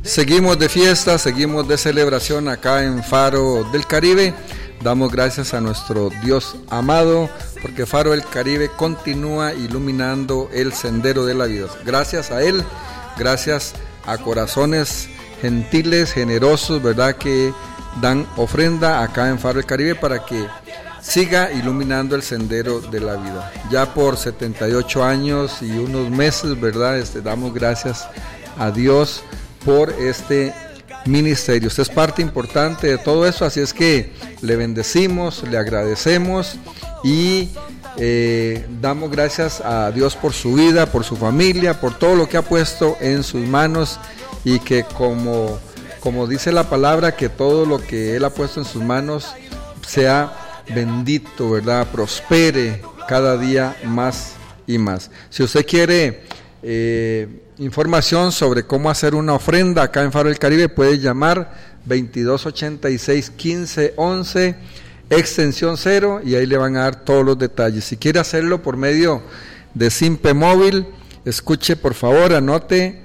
Seguimos de fiesta, seguimos de celebración acá en Faro del Caribe. Damos gracias a nuestro Dios amado, porque Faro del Caribe continúa iluminando el sendero de la vida. Gracias a Él, gracias a corazones gentiles, generosos, ¿verdad?, que dan ofrenda acá en Faro del Caribe para que siga iluminando el sendero de la vida. Ya por 78 años y unos meses, ¿verdad?, damos gracias a Dios por este ministerio. Usted es parte importante de todo eso, así es que le bendecimos, le agradecemos y damos gracias a Dios por su vida, por su familia, por todo lo que ha puesto en sus manos, y que como dice la palabra, que todo lo que Él ha puesto en sus manos sea bendito, ¿verdad?, prospere cada día más y más. Si usted quiere información sobre cómo hacer una ofrenda acá en Faro del Caribe, puede llamar 2286-1511, extensión 0, y ahí le van a dar todos los detalles. Si quiere hacerlo por medio de Simpe Móvil, escuche por favor, anote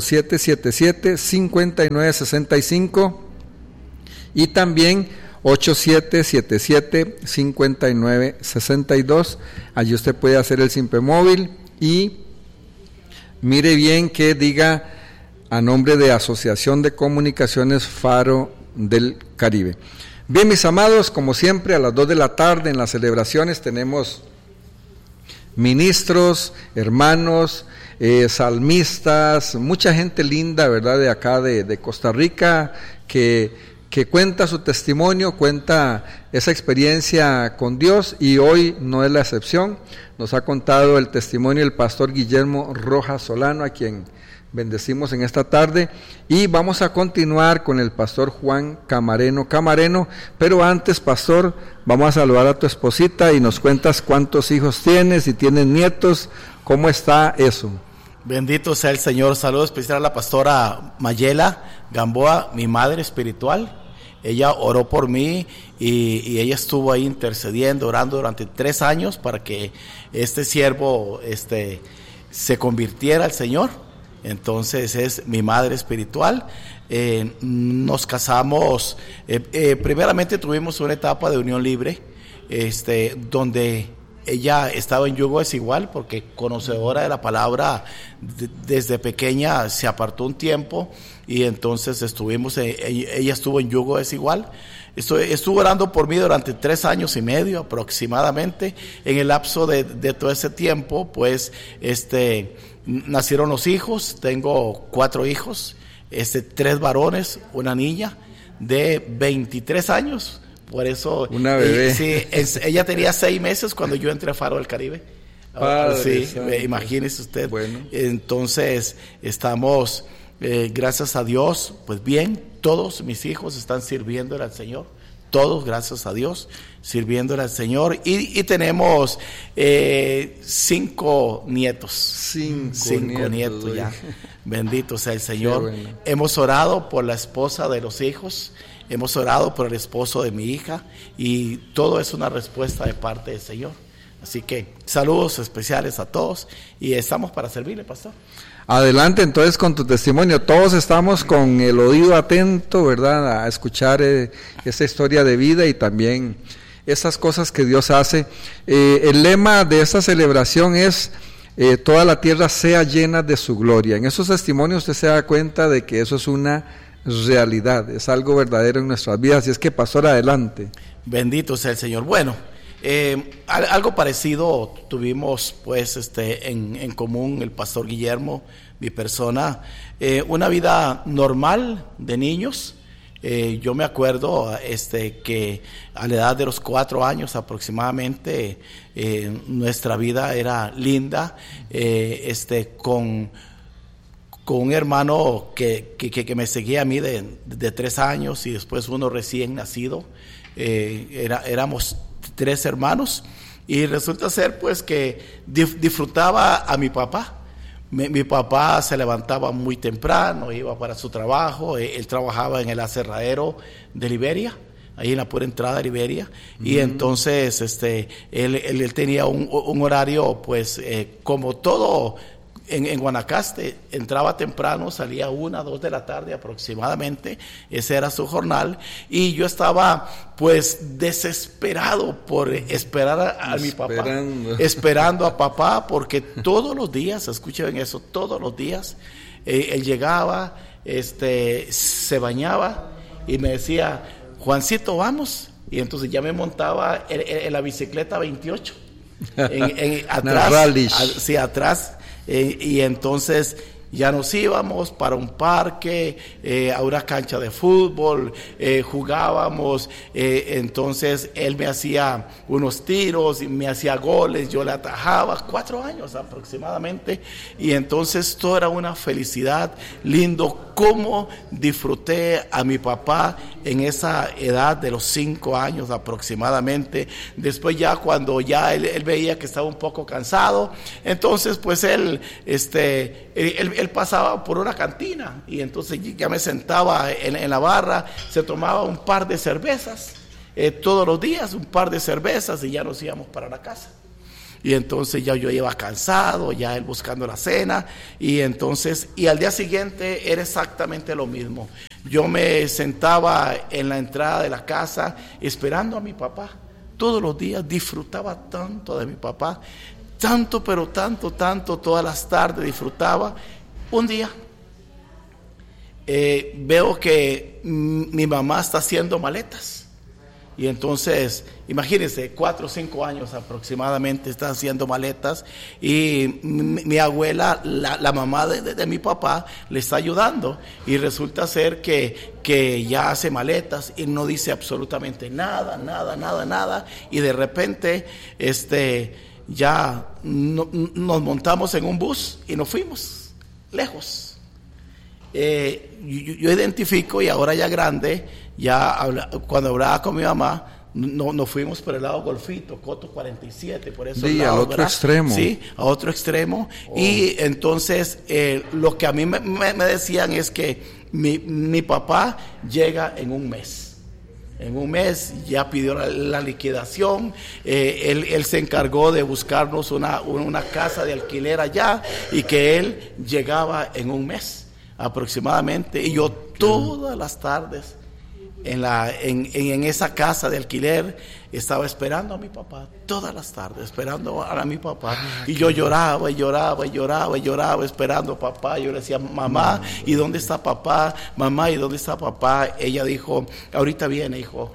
8777-5965 y también 8777-5962. Allí usted puede hacer el Simpe Móvil y mire bien que diga a nombre de Asociación de Comunicaciones Faro del Caribe. Bien, mis amados, como siempre a las 2 de la tarde en las celebraciones tenemos ministros, hermanos, salmistas, mucha gente linda, ¿verdad?, de acá de Costa Rica, que cuenta su testimonio, cuenta esa experiencia con Dios, y hoy no es la excepción. Nos ha contado el testimonio el pastor Guillermo Rojas Solano, a quien bendecimos en esta tarde, y vamos a continuar con el pastor Juan Camareno, pero antes, pastor, vamos a saludar a tu esposita y nos cuentas cuántos hijos tienes, si tienes nietos, ¿cómo está eso? Bendito sea el Señor. Saludos especial a la pastora Mayela Gamboa, mi madre espiritual. Ella oró por mí y ella estuvo ahí intercediendo, orando durante 3 años para que este siervo se convirtiera al Señor. Entonces es mi madre espiritual. Nos casamos, primeramente tuvimos una etapa de unión libre, donde ella estaba en yugo desigual, porque conocedora de la palabra desde pequeña se apartó un tiempo, y entonces ella estuvo en yugo desigual. Estuvo orando por mí durante 3 años y medio aproximadamente. En el lapso de todo ese tiempo, pues nacieron los hijos. Tengo 4 hijos, 3 varones, una niña de 23 años. Por eso, una bebé. Sí, ella tenía 6 meses cuando yo entré a Faro del Caribe. Padre, sí, imagínese usted. Bueno. Entonces, estamos, gracias a Dios, pues bien, todos mis hijos están sirviéndole al Señor. Todos, gracias a Dios, sirviéndole al Señor. Y tenemos 5 nietos. 5 nietos ya. Bendito sea el Señor. Bueno. Hemos orado por la esposa de los hijos. Hemos orado por el esposo de mi hija, y todo es una respuesta de parte del Señor. Así que saludos especiales a todos, y estamos para servirle, pastor. Adelante entonces con tu testimonio. Todos estamos con el oído atento, ¿verdad?, a escuchar esa historia de vida y también esas cosas que Dios hace. El lema de esta celebración es toda la tierra sea llena de su gloria. En esos testimonios usted se da cuenta de que eso es una realidad, es algo verdadero en nuestras vidas. Así es que, pastor, adelante. Bendito sea el Señor. Bueno, algo parecido tuvimos pues en común el pastor Guillermo, mi persona, una vida normal de niños. Yo me acuerdo que a la edad de los 4 años aproximadamente, nuestra vida era linda, con un hermano que me seguía a mí de 3 años, y después uno recién nacido. Éramos 3 hermanos, y resulta ser pues que disfrutaba a mi papá. Mi papá se levantaba muy temprano, iba para su trabajo. Él trabajaba en el aserradero de Liberia, ahí en la pura entrada de Liberia, y entonces él tenía un horario pues como todo en Guanacaste, entraba temprano, salía 1, 2 de la tarde aproximadamente, ese era su jornal, y yo estaba pues desesperado por esperar a mi papá, esperando a papá, porque todos los días, escuchen eso, todos los días, él llegaba, se bañaba y me decía, Juancito, vamos, y entonces ya me montaba en la bicicleta 28, atrás, y entonces ya nos íbamos para un parque, a una cancha de fútbol, jugábamos, entonces él me hacía unos tiros y me hacía goles, yo le atajaba, 4 años aproximadamente, y entonces todo era una felicidad, lindo, cómo disfruté a mi papá en esa edad de los 5 años aproximadamente. Después ya cuando ya él veía que estaba un poco cansado, entonces pues él pasaba por una cantina y entonces ya me sentaba en la barra, se tomaba un par de cervezas, todos los días un par de cervezas y ya nos íbamos para la casa. Y entonces ya yo iba cansado, ya él buscando la cena, y entonces, y al día siguiente era exactamente lo mismo. Yo me sentaba en la entrada de la casa esperando a mi papá. Todos los días disfrutaba tanto de mi papá, tanto, pero tanto, todas las tardes disfrutaba. Un día veo que mi mamá está haciendo maletas. Y entonces, imagínense, 4 o 5 años aproximadamente está haciendo maletas y mi abuela, la mamá de mi papá, le está ayudando. Y resulta ser que ya hace maletas y no dice absolutamente nada. Y de repente, ya nos montamos en un bus y nos fuimos lejos. Yo identifico, y ahora ya grande, cuando hablaba con mi mamá, nos fuimos por el lado Golfito, Coto 47, por eso. Sí, al otro extremo. Sí, a otro extremo. Oh. Y entonces lo que a mí me decían es que mi papá llega en un mes. En un mes ya pidió la liquidación, él se encargó de buscarnos una casa de alquiler allá y que él llegaba en un mes aproximadamente, y yo todas las tardes en esa casa de alquiler estaba esperando a mi papá, todas las tardes esperando a mi papá, y yo lloraba esperando a papá. Yo le decía, mamá, ¿y dónde está papá? Mamá, ¿y dónde está papá? Ella dijo, ahorita viene hijo.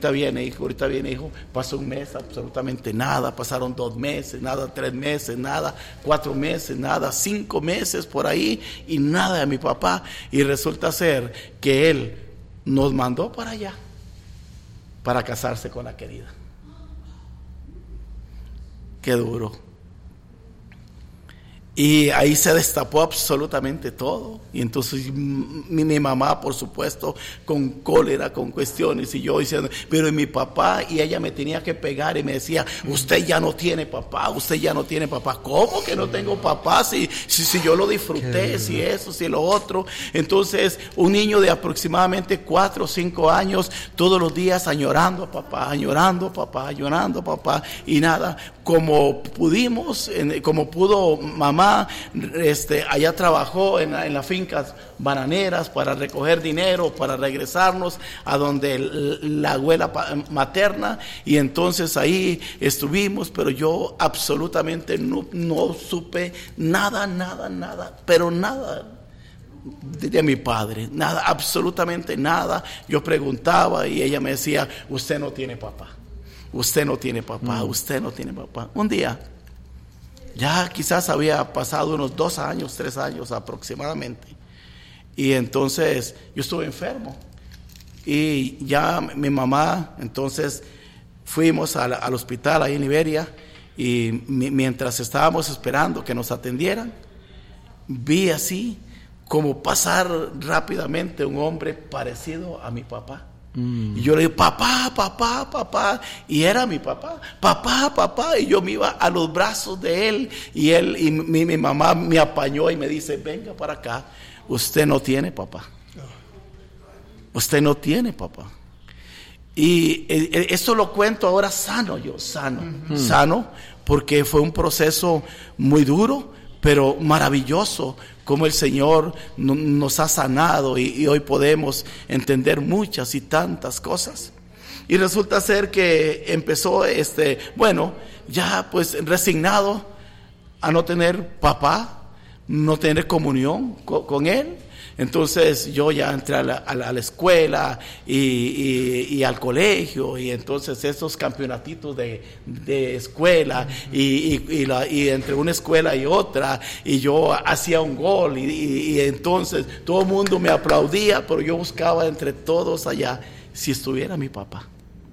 Pasó un mes, absolutamente nada. Pasaron 2 meses, nada, 3 meses, nada, 4 meses, nada, 5 meses por ahí, y nada de mi papá. Y resulta ser que él nos mandó para allá para casarse con la querida. Qué duro. Y ahí se destapó absolutamente todo. Y entonces mi mamá, por supuesto, con cólera, con cuestiones, y yo diciendo, pero mi papá, y ella me tenía que pegar y me decía, usted ya no tiene papá. ¿Cómo que no tengo papá? Si yo lo disfruté, si eso, si lo otro. Entonces, un niño de aproximadamente 4 o 5 años, todos los días añorando a papá, y nada, como pudimos, como pudo mamá, allá trabajó en las fincas bananeras para recoger dinero, para regresarnos a donde la abuela materna, y entonces ahí estuvimos, pero yo absolutamente no supe nada, pero nada de mi padre, nada, absolutamente nada. Yo preguntaba y ella me decía, usted no tiene papá. Un día, ya quizás había pasado unos 2 años, 3 años aproximadamente, y entonces yo estuve enfermo, y ya mi mamá, entonces fuimos al hospital ahí en Liberia, y mientras estábamos esperando que nos atendieran, vi así como pasar rápidamente un hombre parecido a mi papá. Y yo le digo, papá, y era mi papá, papá, y yo me iba a los brazos de él, y mi mamá me apañó y me dice, venga para acá, usted no tiene papá. Y esto lo cuento ahora sano, sano, porque fue un proceso muy duro, pero maravilloso como el Señor nos ha sanado y hoy podemos entender muchas y tantas cosas. Y resulta ser que empezó ya pues resignado a no tener papá, no tener comunión con él. Entonces yo ya entré a la escuela y al colegio, y entonces esos campeonatitos de escuela y entre una escuela y otra, y yo hacía un gol y entonces todo el mundo me aplaudía, pero yo buscaba entre todos allá si estuviera mi papá.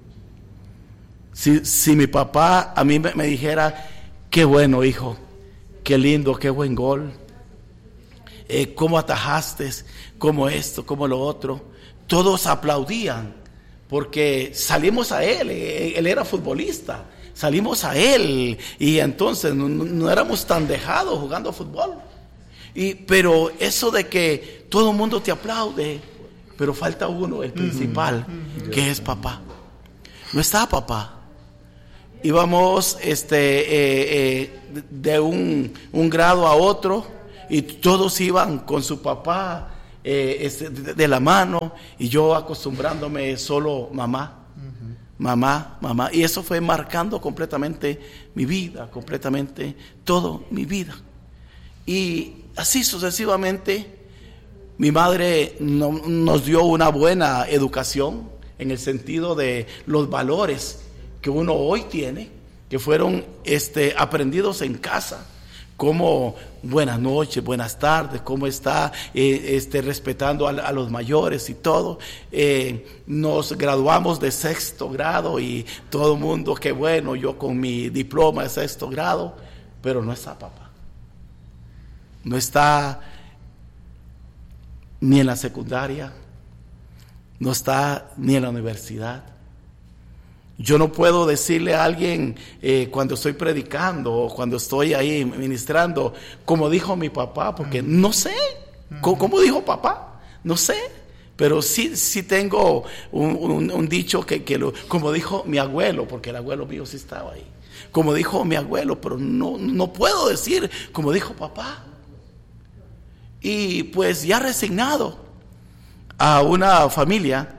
Si mi papá a mí me dijera: qué bueno, hijo, qué lindo, qué buen gol, cómo atajaste, cómo esto, cómo lo otro. Todos aplaudían porque salimos a él era futbolista, salimos a él, y entonces no éramos tan dejados jugando fútbol. Pero eso de que todo el mundo te aplaude, pero falta uno, el principal, que es papá. No está papá. Íbamos de un grado a otro, y todos iban con su papá de la mano, y yo acostumbrándome solo mamá, mamá, y eso fue marcando completamente mi vida, completamente todo mi vida. Y así sucesivamente mi madre nos dio una buena educación en el sentido de los valores que uno hoy tiene, que fueron aprendidos en casa, como buenas noches, buenas tardes, cómo está, respetando a los mayores y todo. Nos graduamos de 6º grado y todo el mundo, qué bueno, yo con mi diploma de 6º grado, pero no está papá. No está ni en la secundaria, no está ni en la universidad. Yo no puedo decirle a alguien cuando estoy predicando o cuando estoy ahí ministrando, como dijo mi papá, porque no sé. ¿Cómo dijo papá? No sé. Pero sí tengo un dicho como dijo mi abuelo, porque el abuelo mío sí estaba ahí. Como dijo mi abuelo, pero no puedo decir como dijo papá. Y pues ya resignado a una familia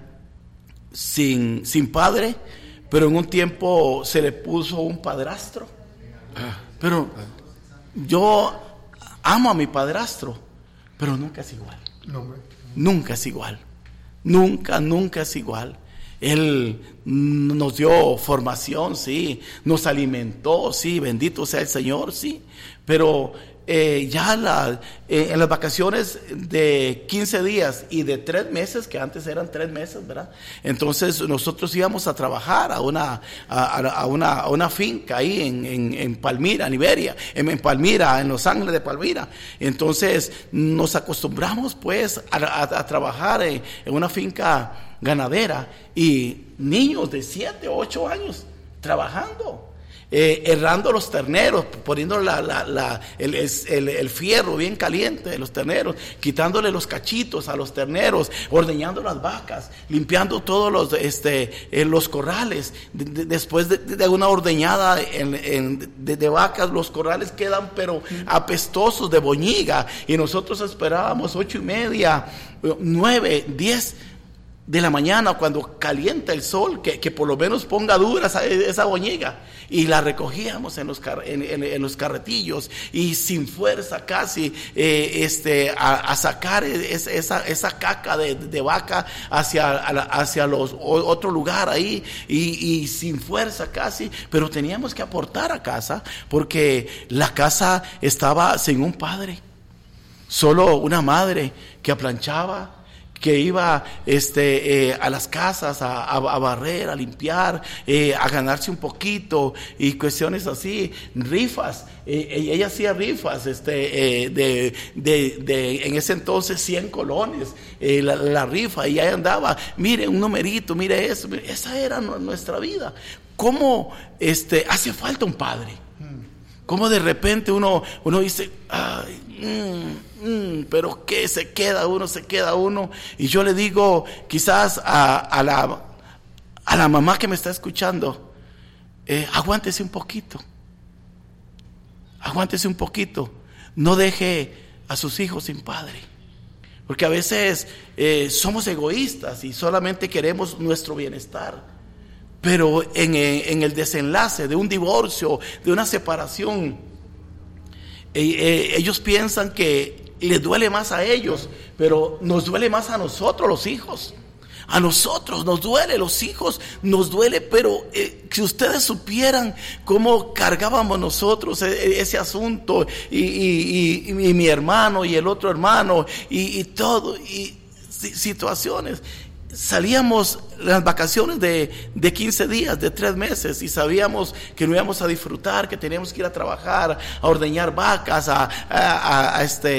sin padre, pero en un tiempo se le puso un padrastro. Pero yo amo a mi padrastro, pero nunca es igual. Nunca es igual. Nunca es igual. Él nos dio formación, sí. Nos alimentó, sí. Bendito sea el Señor, sí. Pero ya en las vacaciones de 15 días y de 3 meses, que antes eran 3 meses, ¿verdad? Entonces nosotros íbamos a trabajar a una finca ahí en Palmira, en Iberia, en Palmira, en Los Ángeles de Palmira. Entonces nos acostumbramos pues a trabajar en una finca ganadera, y niños de 7 o 8 años trabajando. Errando los terneros, poniendo el fierro bien caliente de los terneros, quitándole los cachitos a los terneros, ordeñando las vacas, limpiando todos los corrales. Después de una ordeñada de vacas, los corrales quedan pero apestosos de boñiga, y nosotros esperábamos 8:30, 9, 10 de la mañana, cuando calienta el sol, que por lo menos ponga dura esa boñiga, y la recogíamos en los carretillos, y sin fuerza casi a sacar esa caca de vaca hacia otro lugar ahí, y sin fuerza casi, pero teníamos que aportar a casa, porque la casa estaba sin un padre, solo una madre que aplanchaba, que iba a las casas a barrer, a limpiar, a ganarse un poquito, y cuestiones así, rifas. Ella hacía rifas en ese entonces 100 colones, la rifa, y ahí andaba, mire un numerito, mire eso. Esa era nuestra vida. ¿Cómo hace falta un padre? ¿Cómo de repente uno dice, ay, pero qué se queda uno? Y yo le digo quizás a la mamá que me está escuchando, aguántese un poquito. no deje a sus hijos sin padre. Porque a veces somos egoístas y solamente queremos nuestro bienestar. Pero en el desenlace de un divorcio, de una separación, ellos piensan que les duele más a ellos, pero nos duele más a nosotros los hijos. A nosotros nos duele, los hijos nos duele, pero si ustedes supieran cómo cargábamos nosotros ese asunto, y mi hermano y el otro hermano, y todo, y situaciones. Salíamos las vacaciones de 15 días, de 3 meses, y sabíamos que no íbamos a disfrutar, que teníamos que ir a trabajar, a ordeñar vacas, a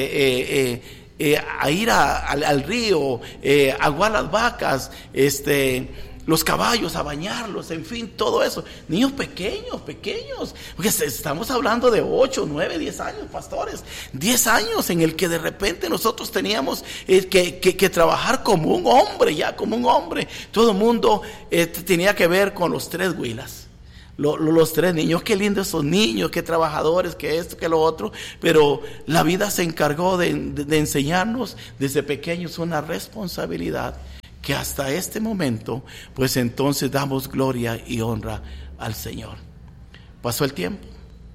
ir al río, aguar las vacas, los caballos, a bañarlos, en fin, todo eso. Niños pequeños, porque estamos hablando de 8, 9, 10 años, pastores, 10 años en el que de repente nosotros teníamos que trabajar como un hombre, como un hombre. Todo el mundo tenía que ver con los 3 huilas. Los 3 niños, qué lindos esos niños, qué trabajadores, qué esto, qué lo otro. Pero la vida se encargó de enseñarnos desde pequeños una responsabilidad que hasta este momento, pues entonces damos gloria y honra al Señor. Pasó el tiempo.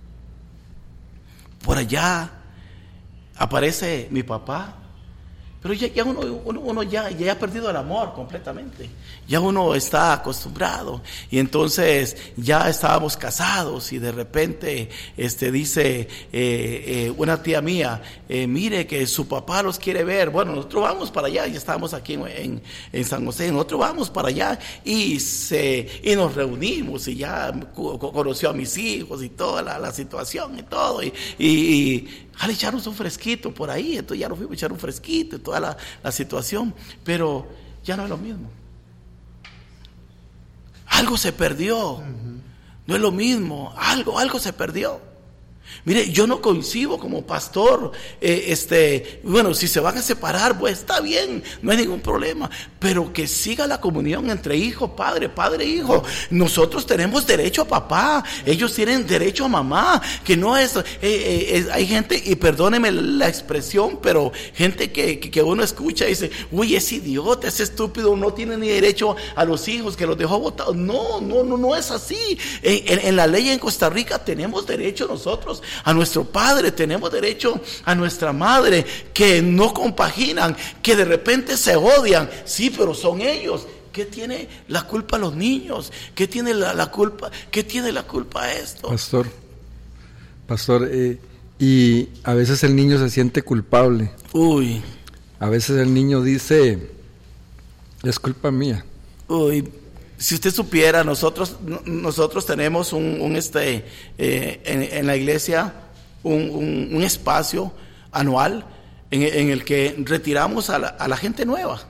Por allá aparece mi papá. Pero ya uno ya ha perdido el amor completamente. Ya uno está acostumbrado. Y entonces ya estábamos casados y de repente dice una tía mía, mire que su papá los quiere ver. Bueno, nosotros vamos para allá, ya estábamos aquí en San José, nosotros vamos para allá y nos reunimos y ya conoció a mis hijos y toda la situación y todo. Y le echaron un fresquito por ahí, entonces ya nos fuimos a echar un fresquito y toda la situación, pero ya no es lo mismo. Algo se perdió, no es lo mismo, algo se perdió. Mire, yo no coincido como pastor, bueno, si se van a separar, pues está bien, no hay ningún problema, pero que siga la comunión entre hijo, padre, hijo. Nosotros tenemos derecho a papá, ellos tienen derecho a mamá, que no es, hay gente, y perdóneme la expresión, pero gente que uno escucha y dice, uy, es idiota, es estúpido, no tiene ni derecho a los hijos, que los dejó botados. No es así. En la ley en Costa Rica tenemos derecho nosotros a nuestro padre, tenemos derecho a nuestra madre, que no compaginan, que de repente se odian, sí, pero son ellos. ¿Qué tiene la culpa los niños? ¿Qué tiene la culpa? ¿Qué tiene la culpa esto? Pastor, y a veces el niño se siente culpable. Uy. A veces el niño dice, es culpa mía. Uy. Si usted supiera, nosotros tenemos en la iglesia un espacio anual en el que retiramos a la gente nueva.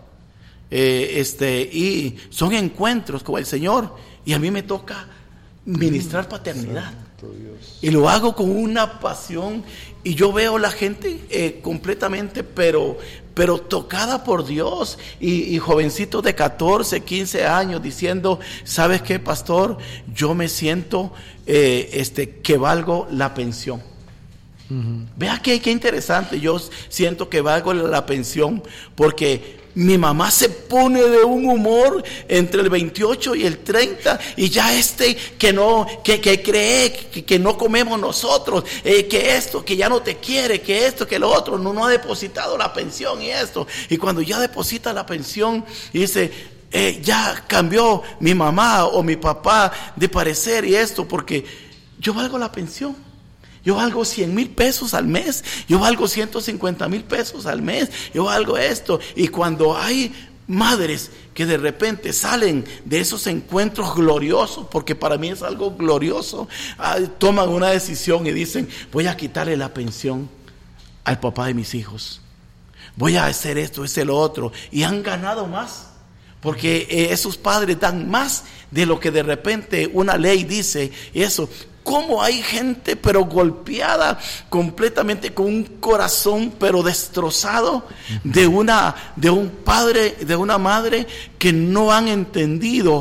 Y son encuentros con el Señor, y a mí me toca ministrar paternidad. Y lo hago con una pasión, y yo veo la gente completamente, pero tocada por Dios, y jovencitos de 14, 15 años diciendo, ¿sabes qué, pastor? Yo me siento que valgo la pensión. Vea qué interesante. Yo siento que valgo la pensión porque mi mamá se pone de un humor entre el 28 y el 30, y ya que cree que no comemos nosotros, que esto, que ya no te quiere, que esto, que lo otro, no ha depositado la pensión y esto. Y cuando ya deposita la pensión, dice, ya cambió mi mamá o mi papá de parecer y esto, porque yo valgo la pensión. Yo valgo 100,000 pesos al mes, yo valgo 150,000 pesos al mes, yo valgo esto. Y cuando hay madres que de repente salen de esos encuentros gloriosos, porque para mí es algo glorioso, toman una decisión y dicen, voy a quitarle la pensión al papá de mis hijos, voy a hacer esto, lo otro, y han ganado más, porque esos padres dan más de lo que de repente una ley dice, eso. ¿Cómo hay gente pero golpeada completamente, con un corazón pero destrozado, de un padre, de una madre, que no han entendido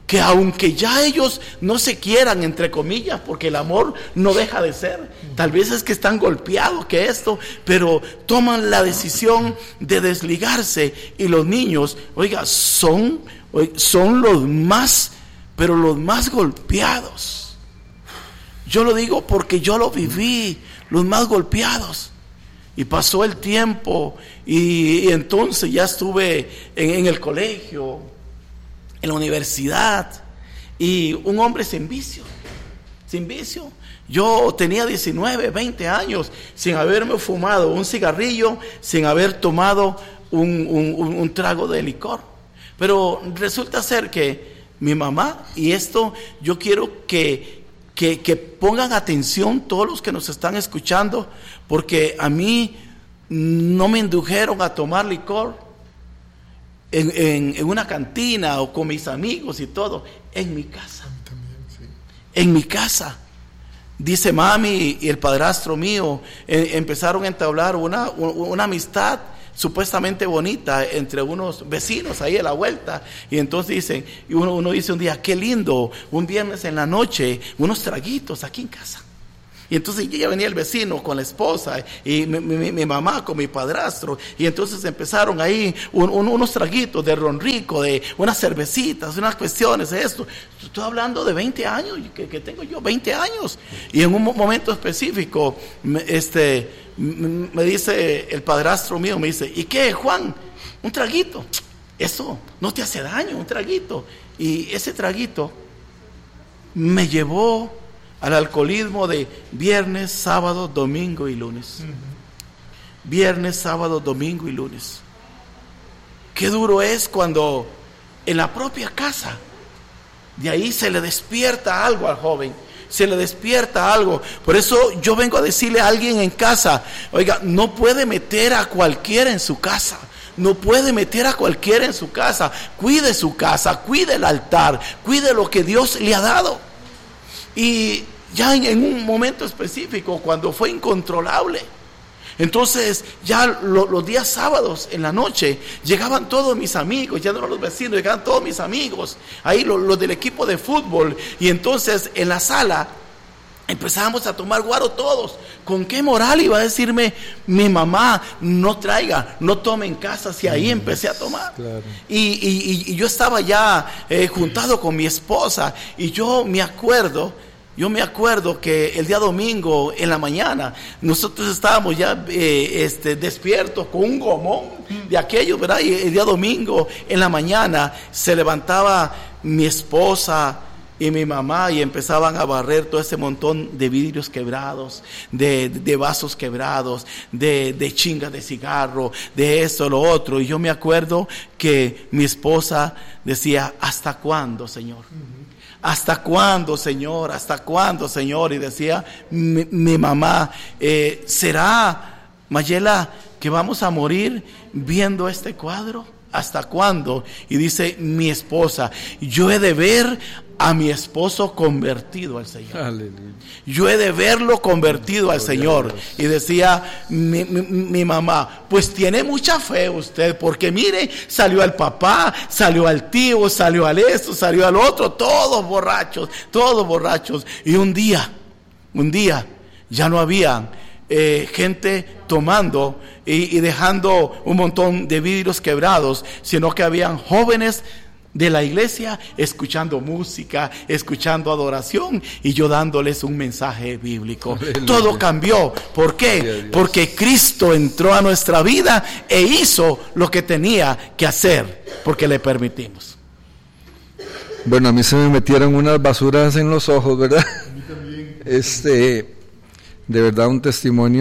que aunque ya ellos no se quieran, entre comillas, porque el amor no deja de ser, tal vez es que están golpeados que esto, pero toman la decisión de desligarse, y los niños, oiga, son los más, pero los más golpeados. Yo lo digo porque yo lo viví, los más golpeados. Y pasó el tiempo y entonces ya estuve en el colegio, en la universidad, y un hombre sin vicio. Yo tenía 19, 20 años sin haberme fumado un cigarrillo, sin haber tomado un trago de licor. Pero resulta ser que mi mamá, y esto yo quiero que pongan atención todos los que nos están escuchando, porque a mí no me indujeron a tomar licor en una cantina o con mis amigos y todo, en mi casa. En mi casa. Dice mami y el padrastro mío empezaron a entablar una amistad supuestamente bonita entre unos vecinos ahí a la vuelta, y entonces dicen, y uno dice un día, qué lindo, un viernes en la noche, unos traguitos aquí en casa. Y entonces ya venía el vecino con la esposa y mi mamá con mi padrastro, y entonces empezaron ahí unos traguitos de ron rico, de unas cervecitas, unas cuestiones de esto. Estoy hablando de 20 años, que tengo yo 20 años, y en un momento específico me dice el padrastro mío, me dice, ¿y qué, Juan? Un traguito, eso no te hace daño, un traguito. Y ese traguito me llevó al alcoholismo de viernes, sábado, domingo y lunes. Viernes, sábado, domingo y lunes. Qué duro es cuando en la propia casa, de ahí se le despierta algo al joven, se le despierta algo. Por eso yo vengo a decirle a alguien en casa, oiga, no puede meter a cualquiera en su casa. No puede meter a cualquiera en su casa. Cuide su casa, cuide el altar, cuide lo que Dios le ha dado. Y ya en un momento específico, cuando fue incontrolable, entonces ya los días sábados en la noche llegaban todos mis amigos, ya no eran los vecinos, llegaban todos mis amigos, ahí los del equipo de fútbol, y entonces en la sala empezábamos a tomar guaro todos. ¿Con qué moral iba a decirme mi mamá, no traiga, no tome en casa, si ahí empecé a tomar? Claro. Y yo estaba ya juntado con mi esposa, y yo me acuerdo que el día domingo en la mañana nosotros estábamos ya despiertos con un gomón de aquello, ¿verdad? Y el día domingo en la mañana se levantaba mi esposa y mi mamá y empezaban a barrer todo ese montón de vidrios quebrados, de vasos quebrados, de chingas de cigarro, de esto, lo otro. Y yo me acuerdo que mi esposa decía, ¿hasta cuándo, Señor? ¿Hasta cuándo, Señor? ¿Hasta cuándo, Señor? Y decía mi mamá, ¿será, Mayela, que vamos a morir viendo este cuadro? ¿Hasta cuándo? Y dice mi esposa, yo he de ver a mi esposo convertido al Señor. Aleluya. Yo he de verlo convertido al Señor. Y decía mi mamá, pues tiene mucha fe usted, porque mire, salió al papá, salió al tío, salió al esto, salió al otro, todos borrachos. Y un día ya no había gente tomando y dejando un montón de vidrios quebrados, sino que habían jóvenes de la iglesia escuchando música, escuchando adoración, y yo dándoles un mensaje bíblico. Aleluya. Todo cambió. ¿Por qué? Porque Cristo entró a nuestra vida e hizo lo que tenía que hacer, porque le permitimos. Bueno, a mí se me metieron unas basuras en los ojos, ¿verdad? A mí también. De verdad un testimonio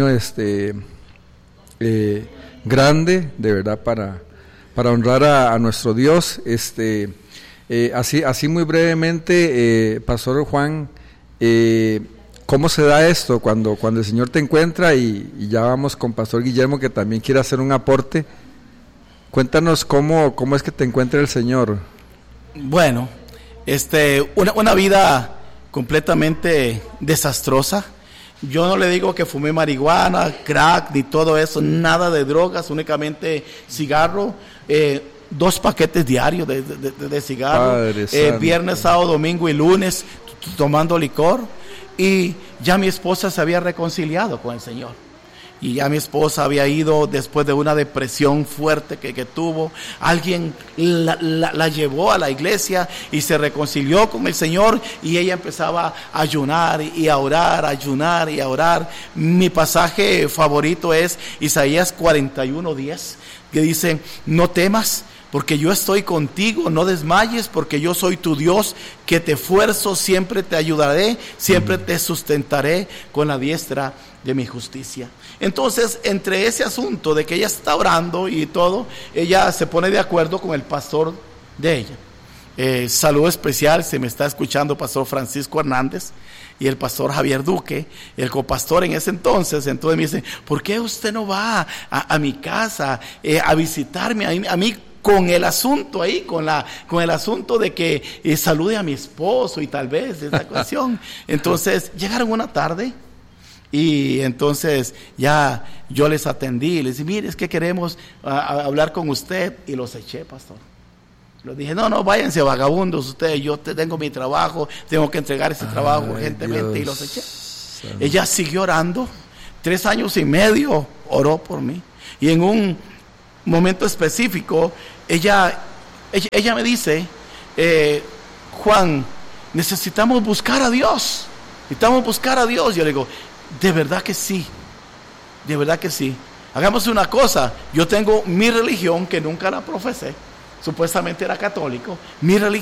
grande, de verdad, para honrar a nuestro Dios. Así muy brevemente, Pastor Juan, ¿cómo se da esto cuando el Señor te encuentra? Y ya vamos con Pastor Guillermo, que también quiere hacer un aporte. Cuéntanos cómo es que te encuentra el Señor. Bueno, una vida completamente desastrosa. Yo no le digo que fumé marihuana, crack, ni todo eso, nada de drogas, únicamente cigarro. 2 paquetes diarios de cigarro, viernes, sábado, domingo y lunes tomando licor. Y ya mi esposa se había reconciliado con el Señor. Y ya mi esposa había ido después de una depresión fuerte que tuvo. Alguien la llevó a la iglesia y se reconcilió con el Señor. Y ella empezaba a ayunar y a orar, a ayunar y a orar. Mi pasaje favorito es Isaías 41:10, que dice: no temas, porque yo estoy contigo, no desmayes, porque yo soy tu Dios, que te esfuerzo, siempre te ayudaré, siempre te sustentaré con la diestra de mi justicia. Entonces, entre ese asunto de que ella está orando y todo, ella se pone de acuerdo con el pastor de ella. Saludo especial, se me está escuchando pastor Francisco Hernández y el pastor Javier Duque, el copastor en ese entonces. Entonces me dice: ¿por qué usted no va a mi casa a visitarme a mí? Con el asunto ahí, con el asunto de que salude a mi esposo y tal vez esa ocasión. Entonces llegaron una tarde y entonces ya yo les atendí, les dije: mire, es que queremos hablar con usted. Y los eché, pastor. Les dije: no, váyanse vagabundos ustedes, yo tengo mi trabajo, tengo que entregar ese trabajo urgentemente. Dios. Y los eché. Ella siguió orando, 3 años y medio oró por mí. Y en un momento específico, ella me dice: Juan, necesitamos buscar a Dios. Necesitamos buscar a Dios. Yo le digo: de verdad que sí. De verdad que sí. Hagamos una cosa. Yo tengo mi religión, que nunca la profesé. Supuestamente era católico. Mi religión